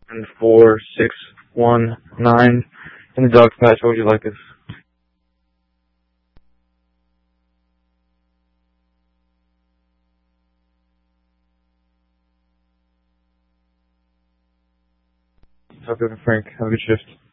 4619 in the dog's patch. What would you like us? Talk to Frank. Have a good shift.